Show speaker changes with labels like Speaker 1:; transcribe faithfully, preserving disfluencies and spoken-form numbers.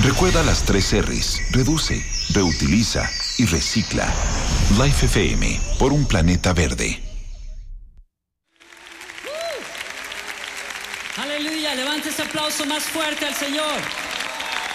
Speaker 1: Recuerda las tres R's: reduce, reutiliza y recicla. Life F M, por un planeta verde.
Speaker 2: Aleluya, levante ese aplauso más fuerte al Señor.